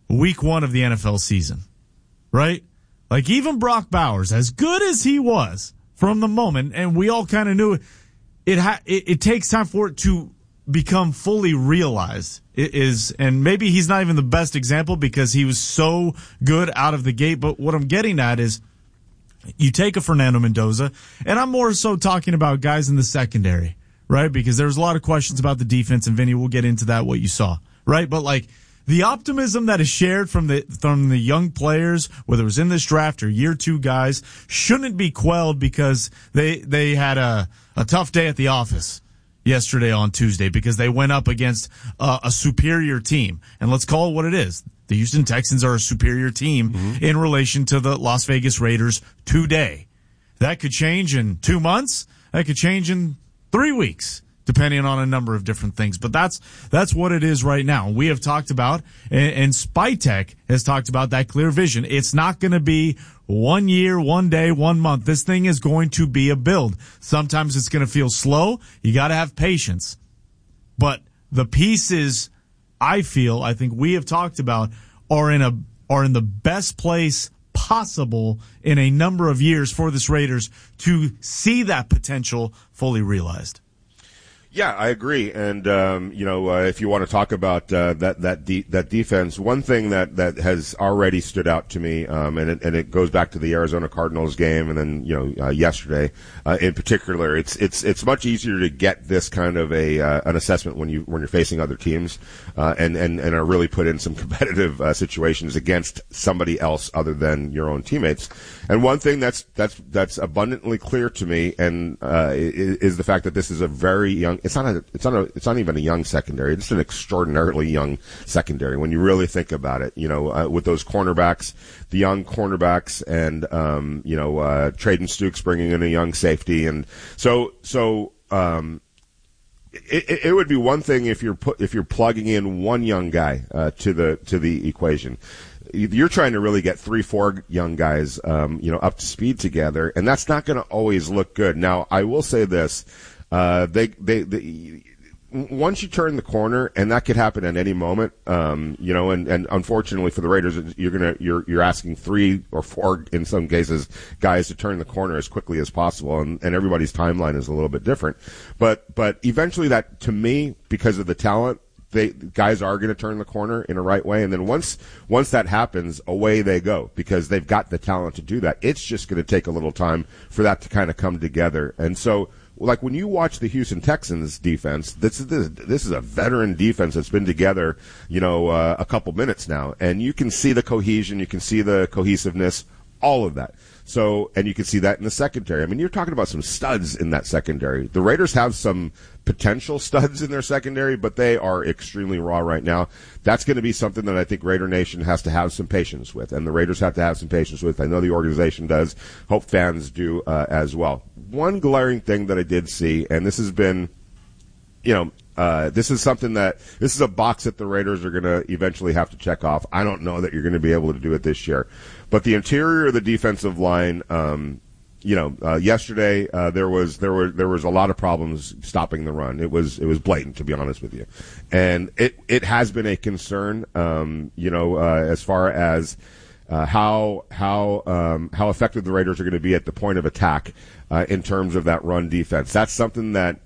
week 1 of the NFL season, right? Like even Brock Bowers, as good as he was from the moment, and we all kind of knew it takes time for it to become fully realized. It is, and maybe he's not even the best example because he was so good out of the gate, but what I'm getting at is you take a Fernando Mendoza, and I'm more so talking about guys in the secondary, right? Because there's a lot of questions about the defense, and Vinny, we'll get into that, what you saw, right? But like the optimism that is shared from the young players, whether it was in this draft or year 2 guys, shouldn't be quelled because they had a tough day at the office yesterday on Tuesday because they went up against a superior team. And let's call it what it is. The Houston Texans are a superior team in relation to the Las Vegas Raiders today. That could change in 2 months. That could change in 3 weeks, depending on a number of different things. But that's what it is right now. We have talked about, and Spytech has talked about that clear vision. It's not going to be 1 year, 1 day, 1 month. This thing is going to be a build. Sometimes it's going to feel slow. You got to have patience. But the pieces, I think we have talked about are in the best place possible in a number of years for this Raiders to see that potential fully realized. Yeah, I agree. And, if you want to talk about that defense, one thing that has already stood out to me, and it goes back to the Arizona Cardinals game, and then yesterday in particular, it's much easier to get this kind of an assessment when you're facing other teams, and are really put in some competitive situations against somebody else other than your own teammates. And one thing that's abundantly clear to me, and is the fact that this is a very young. It's not even a young secondary. It's an extraordinarily young secondary when you really think about it. With those cornerbacks, the young cornerbacks, and Traden Stukes bringing in a young safety, and so it would be one thing if you're plugging in one young guy to the equation. You're trying to really get 3-4 young guys up to speed together, and that's not going to always look good. Now, I will say this. They once you turn the corner, and that could happen at any moment, and unfortunately for the Raiders, you're asking 3 or 4 in some cases guys to turn the corner as quickly as possible, and everybody's timeline is a little bit different. But eventually, that, to me, because of the talent, guys are going to turn the corner in a right way, and then once that happens, away they go because they've got the talent to do that. It's just going to take a little time for that to kind of come together, and so. Like when you watch the Houston Texans defense, this is a veteran defense that's been together, a couple minutes now, and you can see the cohesion, you can see the cohesiveness, all of that. So, and you can see that in the secondary. I mean, you're talking about some studs in that secondary. The Raiders have some potential studs in their secondary, but they are extremely raw right now. That's going to be something that I think Raider Nation has to have some patience with, and the Raiders have to have some patience with. I know the organization does. Hope fans do as well. One glaring thing that I did see, and this has been, this is a box that the Raiders are going to eventually have to check off. I don't know that you're going to be able to do it this year. But the interior of the defensive line, yesterday there was a lot of problems stopping the run. It was blatant, to be honest with you, and it has been a concern. As far as how effective the Raiders are going to be at the point of attack in terms of that run defense. That's something that.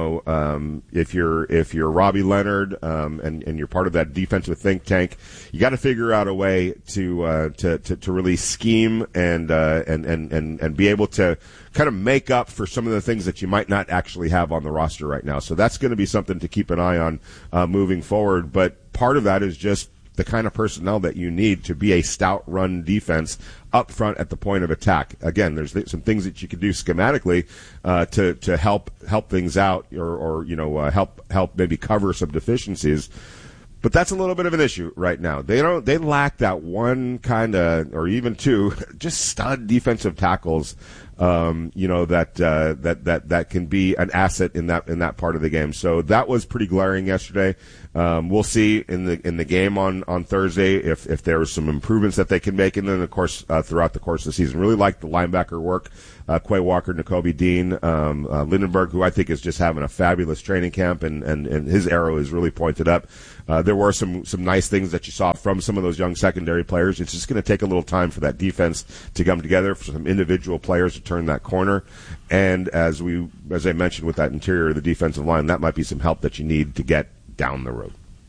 If you're Robbie Leonard, and you're part of that defensive think tank, you got to figure out a way to really scheme and be able to kind of make up for some of the things that you might not actually have on the roster right now. So that's going to be something to keep an eye on, moving forward. But part of that is just the kind of personnel that you need to be a stout run defense up front at the point of attack. Again, there's some things that you can do schematically to help things out, or help maybe cover some deficiencies. But that's a little bit of an issue right now. They lack that one kind of, or even two, just stud defensive tackles that can be an asset in that part of the game. So that was pretty glaring yesterday. We'll see in the game on Thursday if there are some improvements that they can make, and then of course throughout the course of the season. Really like the linebacker work. Quay Walker, Nakobe Dean, Lindenberg, who I think is just having a fabulous training camp, and his arrow is really pointed up. There were some nice things that you saw from some of those young secondary players. It's just going to take a little time for that defense to come together, for some individual players to turn that corner. And as I mentioned with that interior of the defensive line, that might be some help that you need to get down the road.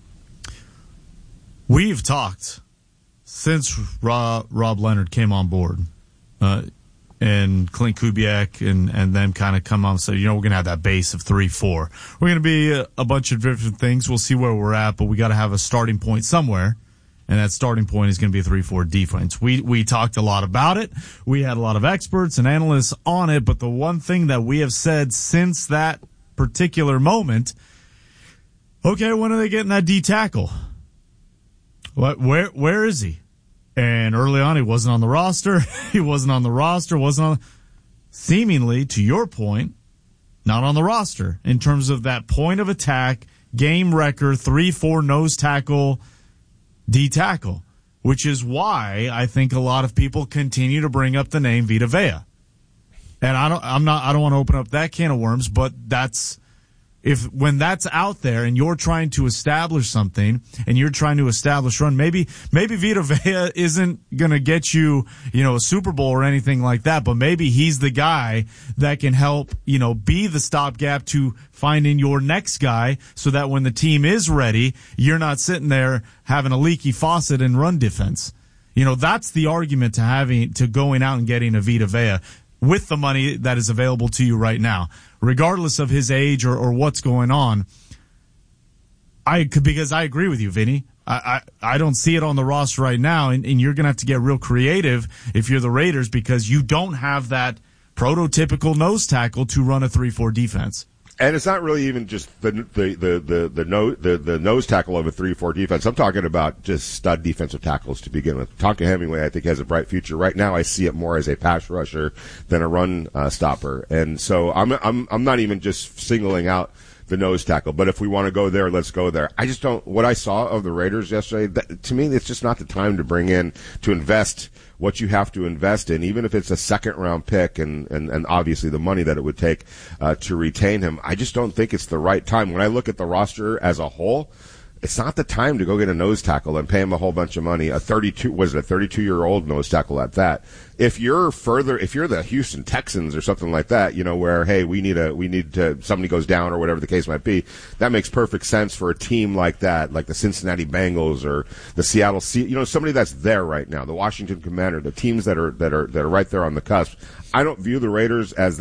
We've talked since Rob Leonard came on board, and Clint Kubiak and them kind of come on and say, we're going to have that base of 3-4. We're going to be a bunch of different things. We'll see where we're at, but we got to have a starting point somewhere, and that starting point is going to be a 3-4 defense. We talked a lot about it. We had a lot of experts and analysts on it, but the one thing that we have said since that particular moment, okay, when are they getting that D tackle? Where is he? And early on, he wasn't on the roster. Seemingly, to your point, not on the roster in terms of that point of attack, game record, 3-4 nose tackle, D tackle, which is why I think a lot of people continue to bring up the name Vita Vea. And I don't want to open up that can of worms, but when that's out there and you're trying to establish something and you're trying to establish run, maybe Vita Vea isn't going to get you, a Super Bowl or anything like that, but maybe he's the guy that can help, be the stopgap to finding your next guy so that when the team is ready, you're not sitting there having a leaky faucet in run defense. That's the argument to going out and getting a Vita Vea with the money that is available to you right now, regardless of his age or what's going on. Because I agree with you, Vinny. I don't see it on the roster right now, and you're going to have to get real creative if you're the Raiders because you don't have that prototypical nose tackle to run a 3-4 defense. And it's not really even just the nose tackle of a 3-4 defense. I'm talking about just stud defensive tackles to begin with. Tonka Hemingway, I think, has a bright future. Right now, I see it more as a pass rusher than a run stopper. And so I'm not even just singling out the nose tackle. But if we want to go there, let's go there. I just don't. What I saw of the Raiders yesterday, to me, it's just not the time to bring in to invest what you have to invest in, even if it's a second-round pick and obviously the money that it would take to retain him. I just don't think it's the right time. When I look at the roster as a whole, it's not the time to go get a nose tackle and pay him a whole bunch of money. A 32-year-old nose tackle at that. If you're the Houston Texans or something like that, where, hey, somebody goes down or whatever the case might be, that makes perfect sense for a team like that, like the Cincinnati Bengals or the Seattle somebody that's there right now, the Washington Commander, the teams that are right there on the cusp. I don't view the Raiders as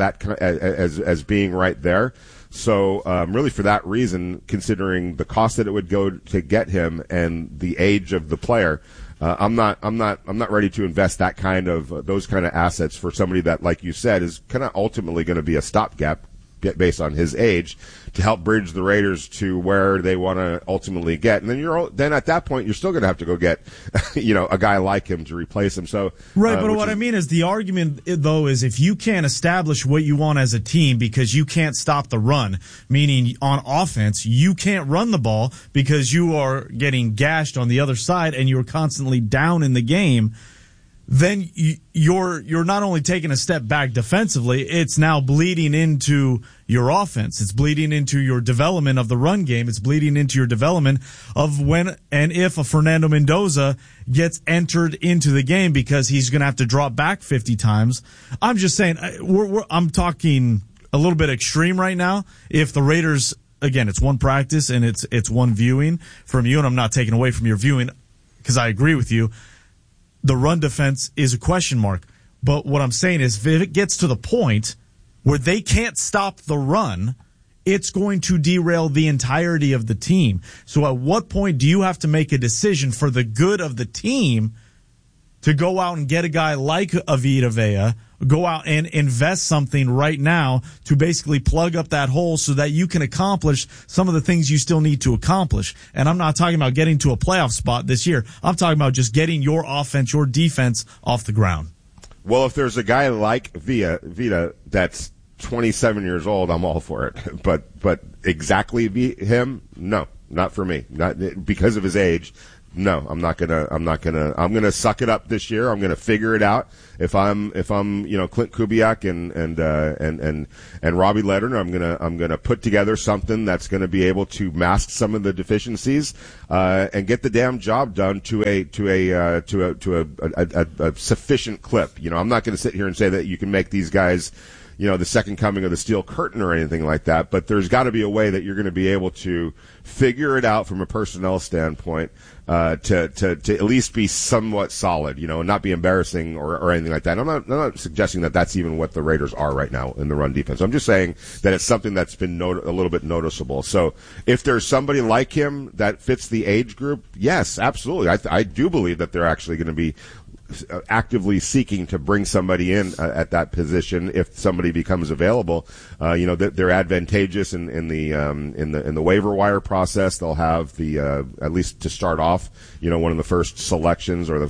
as being right there. So, really for that reason, considering the cost that it would go to get him and the age of the player, I'm not ready to invest those kind of assets for somebody that, like you said, is kind of ultimately going to be a stopgap based on his age to help bridge the Raiders to where they want to ultimately get. And then at that point, you're still going to have to go get, a guy like him to replace him. So, right. But what I mean is the argument though is if you can't establish what you want as a team because you can't stop the run, meaning on offense, you can't run the ball because you are getting gashed on the other side and you're constantly down in the game, then you're not only taking a step back defensively, it's now bleeding into your offense. It's bleeding into your development of the run game. It's bleeding into your development of when and if a Fernando Mendoza gets entered into the game because he's going to have to drop back 50 times. I'm just saying, I'm talking a little bit extreme right now. If the Raiders, again, it's one practice and it's one viewing from you, and I'm not taking away from your viewing because I agree with you. The run defense is a question mark. But what I'm saying is if it gets to the point where they can't stop the run, it's going to derail the entirety of the team. So at what point do you have to make a decision for the good of the team to go out and get a guy like Vita Vea, go out and invest something right now to basically plug up that hole so that you can accomplish some of the things you still need to accomplish. And I'm not talking about getting to a playoff spot this year. I'm talking about just getting your offense, your defense off the ground. Well, if there's a guy like Vita that's 27 years old, I'm all for it. But exactly him? No, not for me. Not because of his age. No, I'm gonna suck it up this year. I'm gonna figure it out. If I'm Clint Kubiak and Robbie Lehner, I'm gonna put together something that's gonna be able to mask some of the deficiencies, and get the damn job done to a sufficient clip. I'm not gonna sit here and say that you can make these guys, the second coming of the steel curtain or anything like that, but there's got to be a way that you're going to be able to figure it out from a personnel standpoint, to at least be somewhat solid, and not be embarrassing or anything like that. I'm not suggesting that that's even what the Raiders are right now in the run defense. I'm just saying that it's something that's been a little bit noticeable. So if there's somebody like him that fits the age group, yes, absolutely. I do believe that they're actually going to be actively seeking to bring somebody in at that position if somebody becomes available. They're advantageous in the waiver wire process. They'll have the at least to start off, one of the first selections, or at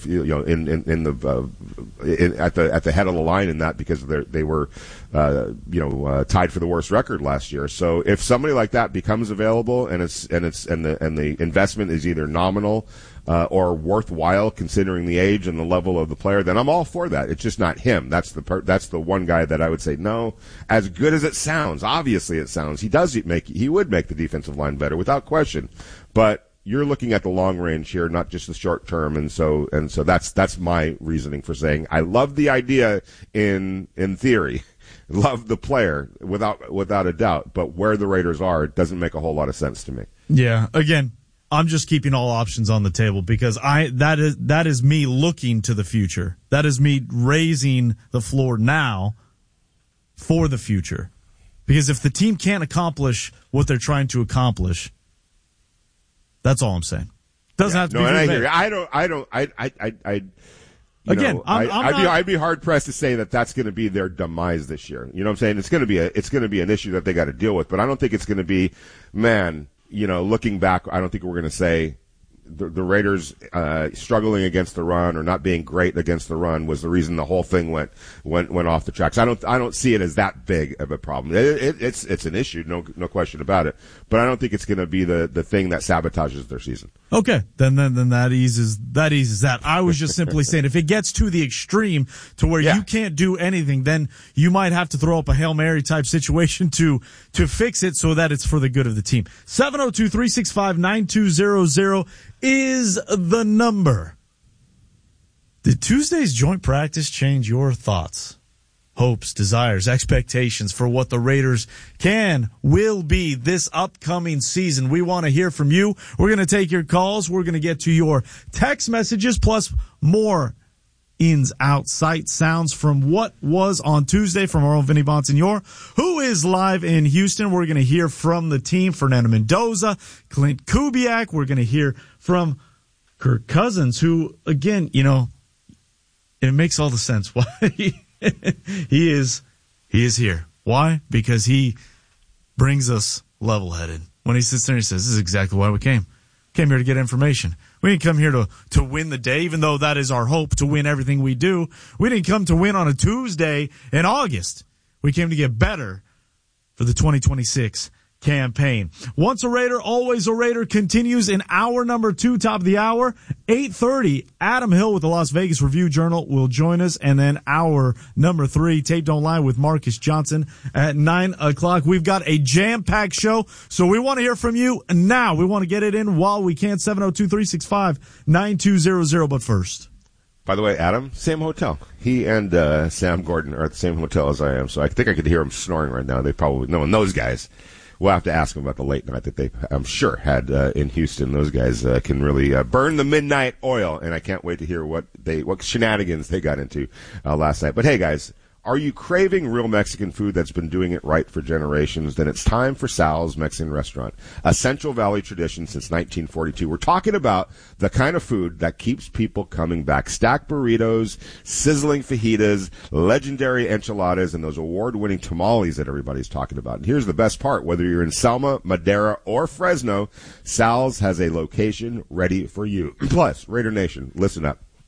the head of the line in that, because they were tied for the worst record last year. So if somebody like that becomes available and the investment is either nominal or worthwhile considering the age and the level of the player, then I'm all for that. It's just not him. That's the one guy that I would say, no, as good as it sounds, obviously it sounds, he would make the defensive line better without question. But you're looking at the long range here, not just the short term, and so that's my reasoning for saying I love the idea in theory. Love the player without a doubt, but where the Raiders are, it doesn't make a whole lot of sense to me. Yeah, again, I'm just keeping all options on the table because that is me looking to the future. That is me raising the floor now for the future. Because if the team can't accomplish what they're trying to accomplish, that's all I'm saying. Doesn't have to be. No, and I hear you. I'd be hard pressed to say that that's going to be their demise this year. You know what I'm saying? It's going to be an issue that they got to deal with, but I don't think it's going to be, looking back, I don't think we're going to say the Raiders struggling against the run or not being great against the run was the reason the whole thing went off the tracks. I don't see it as that big of a problem. It's an issue, no question about it. But I don't think it's going to be the thing that sabotages their season. Okay, then that eases that. I was just simply saying if it gets to the extreme to where you can't do anything, then you might have to throw up a Hail Mary type situation to fix it so that it's for the good of the team. 702-365-9200 is the number. Did Tuesday's joint practice change your thoughts, hopes, desires, expectations for what the Raiders will be this upcoming season? We want to hear from you. We're going to take your calls. We're going to get to your text messages, plus more ins, outs, sights, sounds from what was on Tuesday from our own Vinny Bonsignor, who is live in Houston. We're going to hear from the team, Fernando Mendoza, Clint Kubiak. We're going to hear from Kirk Cousins, who, again, it makes all the sense why he is here. Why? Because he brings us level-headed. When he sits there and he says, this is exactly why we came. Came here to get information. We didn't come here to win the day, even though that is our hope, to win everything we do. We didn't come to win on a Tuesday in August. We came to get better for the 2026 campaign. Once a Raider, always a Raider continues in hour number 2, top of the hour. 8:30, Adam Hill with the Las Vegas Review-Journal will join us. And then hour number 3, Taped Online with Marcus Johnson at 9 o'clock. We've got a jam-packed show, so we want to hear from you now. We want to get it in while we can. 702-365-9200. But first, by the way, Adam, same hotel. He and Sam Gordon are at the same hotel as I am, so I think I could hear him snoring right now. They probably, knowing those guys, we'll have to ask them about the late night that they, I'm sure, had in Houston. Those guys can really burn the midnight oil, and I can't wait to hear what shenanigans they got into last night. But hey, guys, are you craving real Mexican food that's been doing it right for generations? Then it's time for Sal's Mexican Restaurant, a Central Valley tradition since 1942. We're talking about the kind of food that keeps people coming back. Stacked burritos, sizzling fajitas, legendary enchiladas, and those award-winning tamales that everybody's talking about. And here's the best part. Whether you're in Selma, Madera, or Fresno, Sal's has a location ready for you. Plus, Raider Nation, listen up.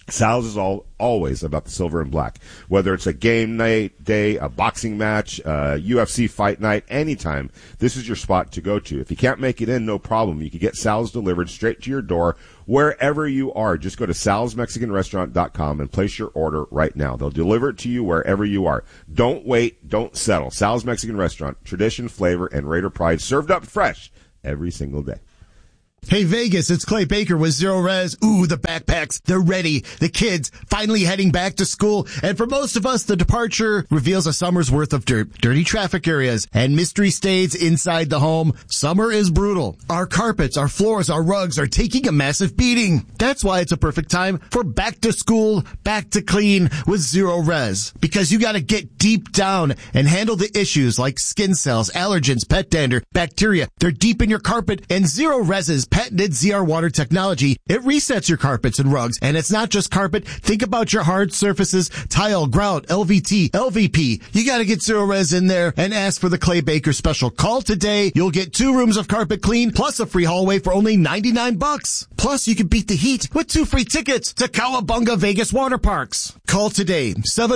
Sal's is always about the silver and black. Whether it's a game night, day, a boxing match, UFC fight night, anytime, this is your spot to go to. If you can't make it in, no problem. You can get Sal's delivered straight to your door wherever you are. Just go to salsmexicanrestaurant.com and place your order right now. They'll deliver it to you wherever you are. Don't wait. Don't settle. Sal's Mexican Restaurant. Tradition, flavor, and Raider pride served up fresh every single day. Hey, Vegas, it's Clay Baker with Zero Res. Ooh, the backpacks, they're ready. The kids finally heading back to school. And for most of us, the departure reveals a summer's worth of dirt, dirty traffic areas, and mystery stays inside the home. Summer is brutal. Our carpets, our floors, our rugs are taking a massive beating. That's why it's a perfect time for back to school, back to clean with Zero Res. Because you gotta get deep down and handle the issues like skin cells, allergens, pet dander, bacteria. They're deep in your carpet, and Zero Res's patented ZR water technology, it resets your carpets and rugs. And it's not just carpet. Think about your hard surfaces, tile, grout, LVT, LVP. You got to get Zero Res in there and ask for the Clay Baker special. Call today. You'll get 2 rooms of carpet clean plus a free hallway for only $99. Plus, you can beat the heat with 2 free tickets to Cowabunga Vegas Water Parks. Call today,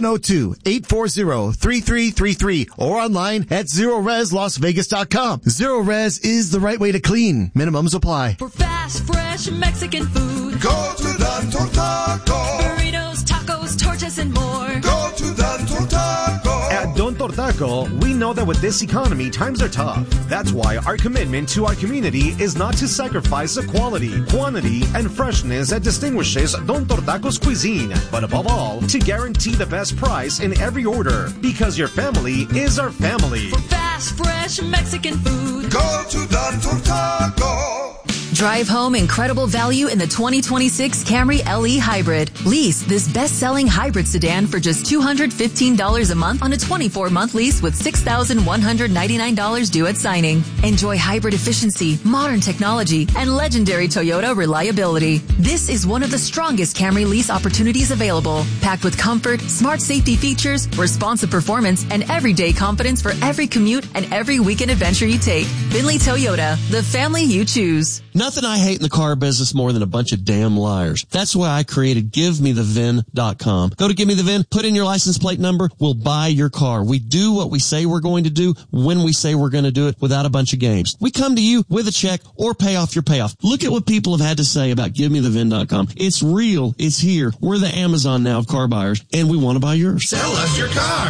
702-840-3333 or online at ZeroResLasVegas.com. Zero Res is the right way to clean. Minimums apply. For fast, fresh Mexican food, go to Don Tortaco. Burritos, tacos, tortas, and more. Go to Don Tortaco. At Don Tortaco, we know that with this economy, times are tough. That's why our commitment to our community is not to sacrifice the quality, quantity, and freshness that distinguishes Don Tortaco's cuisine, but above all, to guarantee the best price in every order, because your family is our family. For fast, fresh Mexican food, go to Don Tortaco. Drive home incredible value in the 2026 Camry LE Hybrid. Lease this best-selling hybrid sedan for just $215 a month on a 24-month lease with $6,199 due at signing. Enjoy hybrid efficiency, modern technology, and legendary Toyota reliability. This is one of the strongest Camry lease opportunities available, packed with comfort, smart safety features, responsive performance, and everyday confidence for every commute and every weekend adventure you take. Finley Toyota, the family you choose. Nothing I hate in the car business more than a bunch of damn liars. That's why I created GiveMeTheVin.com. Go to GiveMeTheVin, put in your license plate number, we'll buy your car. We do what we say we're going to do when we say we're going to do it without a bunch of games. We come to you with a check or pay off your payoff. Look at what people have had to say about GiveMeTheVin.com. It's real. It's here. We're the Amazon now of car buyers, and we want to buy yours. Sell us your car.